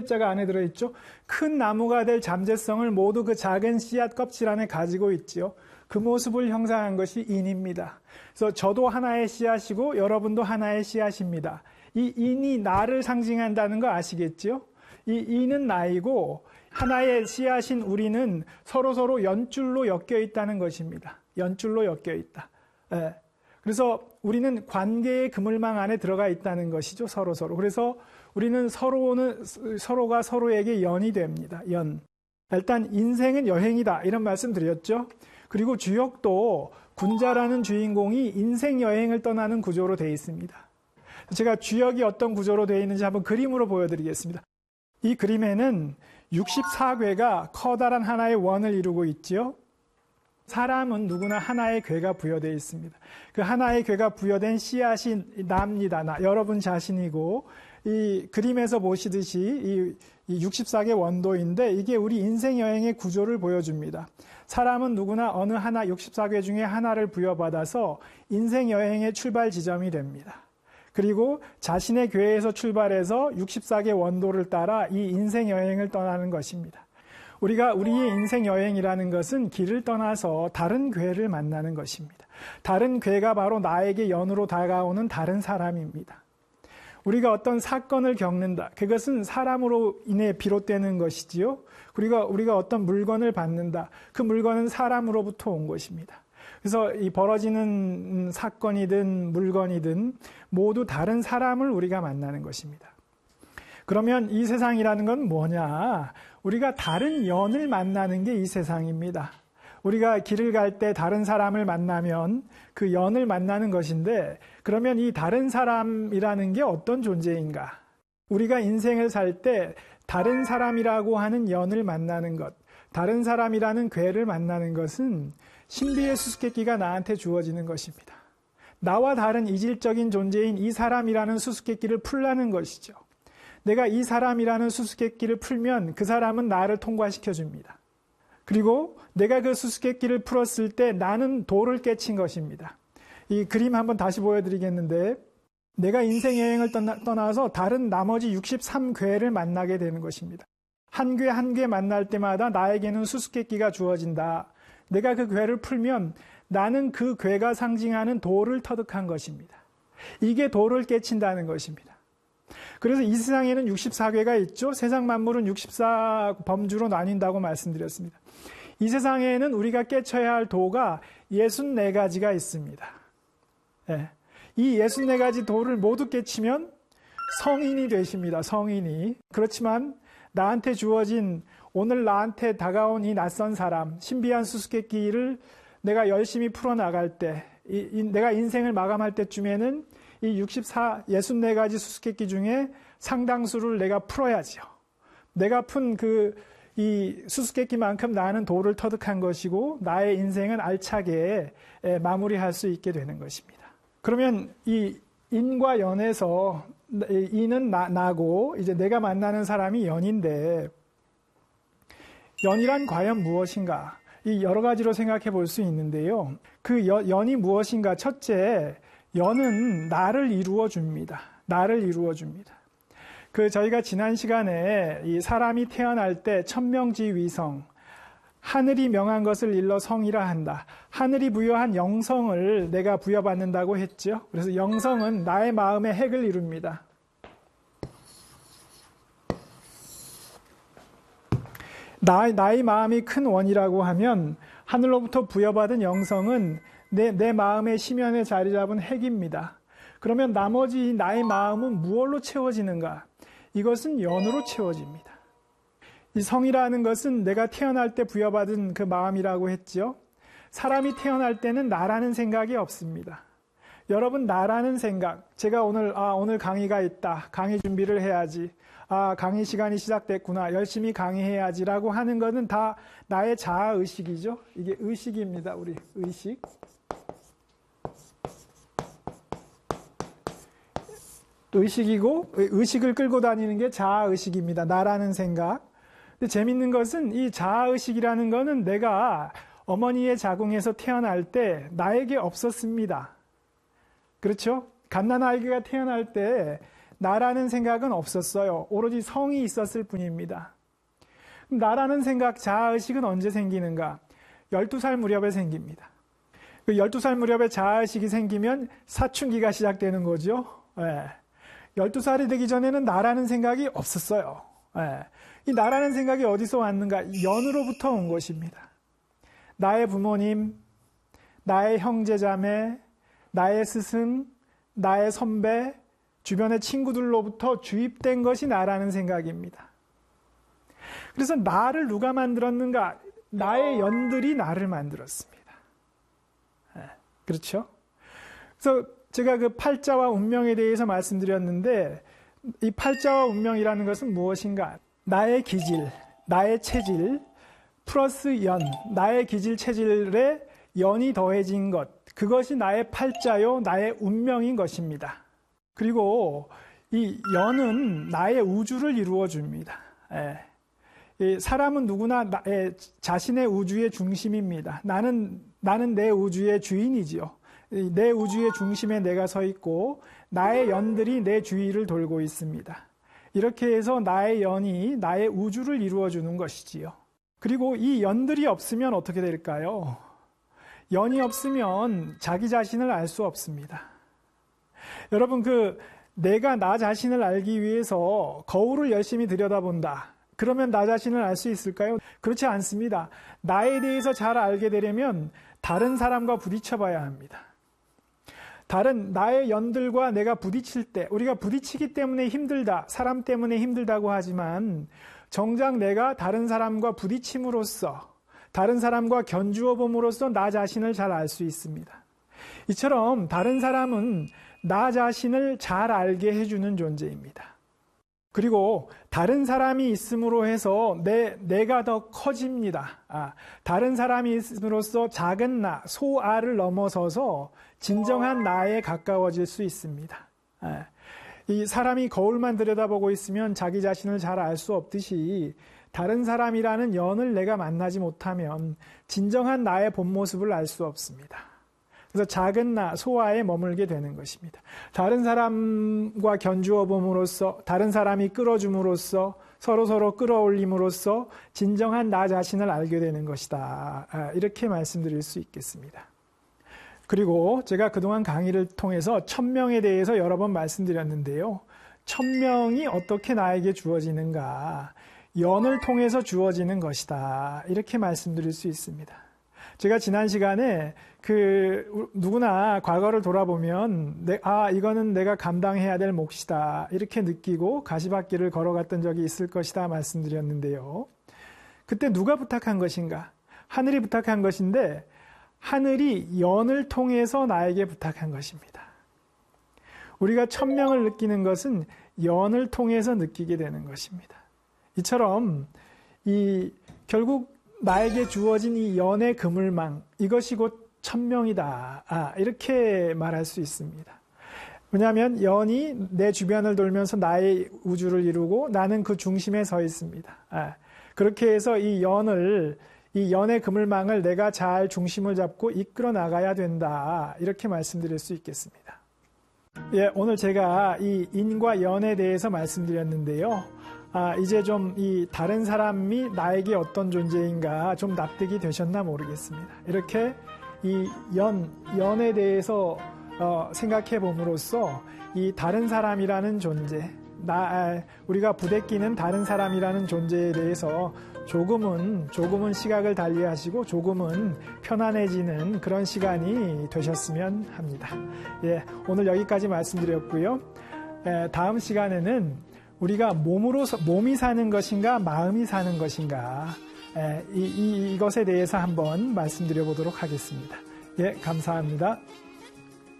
글자가 안에 들어있죠. 큰 나무가 될 잠재성을 모두 그 작은 씨앗 껍질 안에 가지고 있지요. 그 모습을 형상한 것이 인입니다. 그래서 저도 하나의 씨앗이고 여러분도 하나의 씨앗입니다. 이 인이 나를 상징한다는 거 아시겠죠? 이 인은 나이고 하나의 씨앗인 우리는 서로 연줄로 엮여 있다는 것입니다. 연줄로 엮여 있다. 예. 그래서 우리는 관계의 그물망 안에 들어가 있다는 것이죠. 서로. 그래서 우리는 서로가 서로에게 연이 됩니다. 연. 일단 인생은 여행이다. 이런 말씀 드렸죠. 그리고 주역도 군자라는 주인공이 인생 여행을 떠나는 구조로 되어 있습니다. 제가 주역이 어떤 구조로 되어 있는지 한번 그림으로 보여드리겠습니다. 이 그림에는 64궤가 커다란 하나의 원을 이루고 있지요. 사람은 누구나 하나의 궤가 부여되어 있습니다. 그 하나의 궤가 부여된 씨앗이 나입니다. 여러분 자신이고, 이 그림에서 보시듯이 이 64개 원도인데 이게 우리 인생 여행의 구조를 보여줍니다. 사람은 누구나 어느 하나 64개 중에 하나를 부여받아서 인생 여행의 출발 지점이 됩니다. 그리고 자신의 궤에서 출발해서 64개 원도를 따라 이 인생 여행을 떠나는 것입니다. 우리의 인생 여행이라는 것은 길을 떠나서 다른 궤를 만나는 것입니다. 다른 궤가 바로 나에게 연으로 다가오는 다른 사람입니다. 우리가 어떤 사건을 겪는다. 그것은 사람으로 인해 비롯되는 것이지요. 우리가 어떤 물건을 받는다. 그 물건은 사람으로부터 온 것입니다. 그래서 이 벌어지는 사건이든 물건이든 모두 다른 사람을 우리가 만나는 것입니다. 그러면 이 세상이라는 건 뭐냐? 우리가 다른 연을 만나는 게 이 세상입니다. 우리가 길을 갈 때 다른 사람을 만나면 그 연을 만나는 것인데, 그러면 이 다른 사람이라는 게 어떤 존재인가? 우리가 인생을 살 때 다른 사람이라고 하는 연을 만나는 것, 다른 사람이라는 궤를 만나는 것은 신비의 수수께끼가 나한테 주어지는 것입니다. 나와 다른 이질적인 존재인 이 사람이라는 수수께끼를 풀라는 것이죠. 내가 이 사람이라는 수수께끼를 풀면 그 사람은 나를 통과시켜 줍니다. 그리고 내가 그 수수께끼를 풀었을 때 나는 도를 깨친 것입니다. 이 그림 한번 다시 보여드리겠는데, 내가 인생 여행을 떠나서 다른 나머지 63궤를 만나게 되는 것입니다. 한 궤 한 궤 만날 때마다 나에게는 수수께끼가 주어진다. 내가 그 궤를 풀면 나는 그 궤가 상징하는 도를 터득한 것입니다. 이게 도를 깨친다는 것입니다. 그래서 이 세상에는 64궤가 있죠. 세상 만물은 64범주로 나뉜다고 말씀드렸습니다. 이 세상에는 우리가 깨쳐야 할 도가 64가지가 있습니다. 네. 이 64가지 도를 모두 깨치면 성인이 되십니다. 성인이. 그렇지만 나한테 주어진, 오늘 나한테 다가온 이 낯선 사람, 신비한 수수께끼를 내가 열심히 풀어나갈 때, 내가 인생을 마감할 때쯤에는 이 64가지 수수께끼 중에 상당수를 내가 풀어야지요. 내가 푼 이 수수께끼만큼 나는 도를 터득한 것이고, 나의 인생은 알차게 마무리할 수 있게 되는 것입니다. 그러면 이 인과 연에서, 인은 나고, 이제 내가 만나는 사람이 연인데, 연이란 과연 무엇인가? 이 여러 가지로 생각해 볼 수 있는데요. 그 연이 무엇인가? 첫째, 연은 나를 이루어 줍니다. 나를 이루어 줍니다. 저희가 지난 시간에 이 사람이 태어날 때 천명지위성, 하늘이 명한 것을 일러 성이라 한다. 하늘이 부여한 영성을 내가 부여받는다고 했죠. 그래서 영성은 나의 마음의 핵을 이룹니다. 나의 마음이 큰 원이라고 하면 하늘로부터 부여받은 영성은 내 마음의 심연에 자리 잡은 핵입니다. 그러면 나머지 나의 마음은 무엇로 채워지는가? 이것은 연으로 채워집니다. 이 성이라는 것은 내가 태어날 때 부여받은 그 마음이라고 했죠. 사람이 태어날 때는 나라는 생각이 없습니다. 여러분, 나라는 생각, 제가 오늘 강의가 있다, 강의 준비를 해야지, 강의 시간이 시작됐구나, 열심히 강의해야지라고 하는 것은 다 나의 자아의식이죠. 이게 의식입니다. 우리 의식. 의식이고, 의식을 끌고 다니는 게 자아의식입니다. 나라는 생각. 근데 재밌는 것은 이 자아의식이라는 것은 내가 어머니의 자궁에서 태어날 때 나에게 없었습니다. 그렇죠? 갓난아기가 태어날 때 나라는 생각은 없었어요. 오로지 성이 있었을 뿐입니다. 나라는 생각, 자아의식은 언제 생기는가? 12살 무렵에 생깁니다. 그 12살 무렵에 자아의식이 생기면 사춘기가 시작되는 거죠. 12살이 되기 전에는 나라는 생각이 없었어요. 이 나라는 생각이 어디서 왔는가? 연으로부터 온 것입니다. 나의 부모님, 나의 형제자매, 나의 스승, 나의 선배, 주변의 친구들로부터 주입된 것이 나라는 생각입니다. 그래서 나를 누가 만들었는가? 나의 연들이 나를 만들었습니다. 그렇죠? 그래서 제가 그 팔자와 운명에 대해서 말씀드렸는데 이 팔자와 운명이라는 것은 무엇인가? 나의 기질, 나의 체질 플러스 연, 나의 기질 체질에 연이 더해진 것, 그것이 나의 팔자요, 나의 운명인 것입니다. 그리고 이 연은 나의 우주를 이루어 줍니다. 사람은 누구나 자신의 우주의 중심입니다. 나는 내 우주의 주인이지요. 내 우주의 중심에 내가 서 있고 나의 연들이 내 주위를 돌고 있습니다. 이렇게 해서 나의 연이 나의 우주를 이루어 주는 것이지요. 그리고 이 연들이 없으면 어떻게 될까요? 연이 없으면 자기 자신을 알 수 없습니다. 여러분, 내가 나 자신을 알기 위해서 거울을 열심히 들여다본다. 그러면 나 자신을 알 수 있을까요? 그렇지 않습니다. 나에 대해서 잘 알게 되려면 다른 사람과 부딪혀 봐야 합니다. 나의 연들과 내가 부딪힐 때, 우리가 부딪히기 때문에 힘들다, 사람 때문에 힘들다고 하지만 정작 내가 다른 사람과 부딪힘으로써, 다른 사람과 견주어 봄으로써 나 자신을 잘 알 수 있습니다. 이처럼 다른 사람은 나 자신을 잘 알게 해주는 존재입니다. 그리고 다른 사람이 있음으로 해서 내가 더 커집니다. 다른 사람이 있음으로써 작은 나, 소아를 넘어서서 진정한 나에 가까워질 수 있습니다. 이 사람이 거울만 들여다보고 있으면 자기 자신을 잘 알 수 없듯이 다른 사람이라는 연을 내가 만나지 못하면 진정한 나의 본 모습을 알 수 없습니다. 그래서 작은 나, 소아에 머물게 되는 것입니다. 다른 사람과 견주어 봄으로써, 다른 사람이 끌어줌으로써, 서로 끌어올림으로써 진정한 나 자신을 알게 되는 것이다. 이렇게 말씀드릴 수 있겠습니다. 그리고 제가 그동안 강의를 통해서 천명에 대해서 여러 번 말씀드렸는데요. 천명이 어떻게 나에게 주어지는가? 연을 통해서 주어지는 것이다. 이렇게 말씀드릴 수 있습니다. 제가 지난 시간에 누구나 과거를 돌아보면 이거는 내가 감당해야 될 몫이다 이렇게 느끼고 가시밭길을 걸어갔던 적이 있을 것이다 말씀드렸는데요. 그때 누가 부탁한 것인가? 하늘이 부탁한 것인데 하늘이 연을 통해서 나에게 부탁한 것입니다. 우리가 천명을 느끼는 것은 연을 통해서 느끼게 되는 것입니다. 이처럼 결국 나에게 주어진 이 연의 그물망, 이것이 곧 천명이다. 이렇게 말할 수 있습니다. 왜냐하면 연이 내 주변을 돌면서 나의 우주를 이루고 나는 그 중심에 서 있습니다. 그렇게 해서 이 연의 그물망을 내가 잘 중심을 잡고 이끌어 나가야 된다. 이렇게 말씀드릴 수 있겠습니다. 오늘 제가 이 인과 연에 대해서 말씀드렸는데요. 이제 좀 이 다른 사람이 나에게 어떤 존재인가 좀 납득이 되셨나 모르겠습니다. 이렇게 이 연에 대해서 생각해 봄으로써 이 다른 사람이라는 존재, 우리가 부대끼는 다른 사람이라는 존재에 대해서 조금은 시각을 달리하시고 조금은 편안해지는 그런 시간이 되셨으면 합니다. 오늘 여기까지 말씀드렸고요. 다음 시간에는 우리가 몸이 사는 것인가 마음이 사는 것인가 이것에 대해서 한번 말씀드려 보도록 하겠습니다. 감사합니다.